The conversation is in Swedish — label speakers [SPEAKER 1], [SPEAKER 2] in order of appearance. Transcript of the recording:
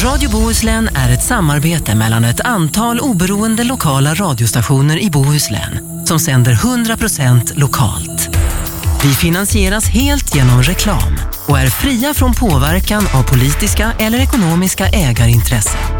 [SPEAKER 1] Radio Bohuslän är ett samarbete mellan ett antal oberoende lokala radiostationer i Bohuslän som sänder 100% lokalt. Vi finansieras helt genom reklam och är fria från påverkan av politiska eller ekonomiska ägarintressen.